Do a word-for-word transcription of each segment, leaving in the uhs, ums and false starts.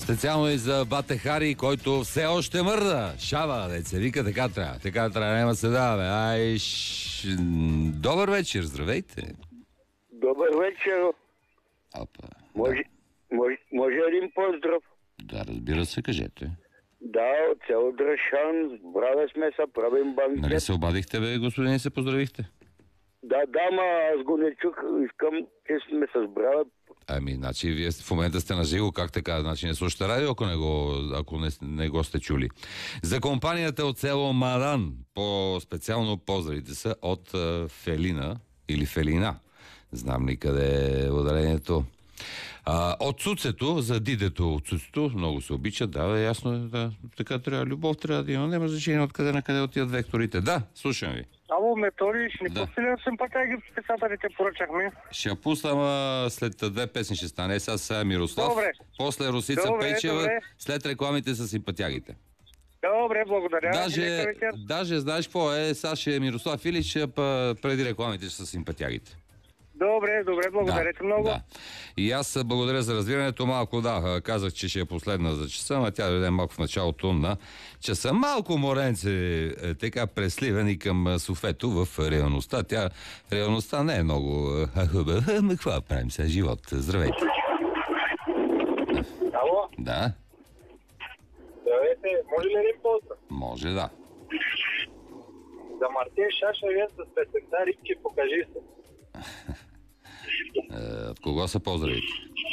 Специално и за Бате Хари, който все още мърда. Шава, деца, вика, така трябва. Така трябва, няма се даваме. Ай, ш... Добър вечер, здравейте. Добър вечер. Опа. Може, Да. може, може един поздрав? Да, разбира се, кажете. Да, от село Драшан, браве сме са, правим банкет. Нали се обадихте, бе, господин, и се поздравихте? Да, да, ма аз го не чух, искам, че сме с браве. Ами, значи, вие в момента сте на живо, как така? Значи не слушате радио, ако не го, ако не, не го сте чули. За компанията от село Мадан, по-специално поздравите са от uh, Фелина или Фелина. Знам ли къде е ударението. А, от Цуцето, за дидето от Цуцето, много се обичат, да, да, ясно е, да, така трябва, любов трябва да има, няма значение откъде на къде отиват векторите. Да, слушам ви. Ало, Методи, ще ни Да. пусти ли симпатия ги писателите поръчахме? Ще я пусна, ама след две песни ще стане. Сега сега Мирослав, Добре. после Русица Добре, Пейчева, добре. след рекламите с симпатягите. Добре, благодаря. Даже, И нека вечер. даже знаеш какво е, сега ще е Мирослав Илич, а па преди рекламите ще са симпатягите. Добре, добре, благодаря ти много. Да. И аз благодаря за разбирането. Малко, да, казах, че ще е последна за часа, но тя дойде малко в началото на часа. Малко моренце е така пресливен и към Софето в реалността. Тя, реалността не е много хубава. Ама какво правим сега? Живот. Здравейте. Ало, Да, здравейте, може ли един поздрав? може да. За Мартин Шашевен с песента Рибки, покажи се. Е, от кого са поздравите?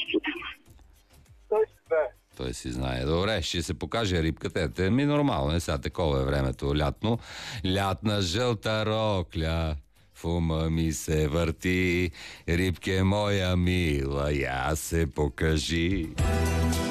Той се знае. Той си знае. Добре, ще се покаже рибката. Те ми нормално, не сега такова е времето лятно. Лятна жълта рокля, в ума ми се върти, рибке моя мила, я се покажи.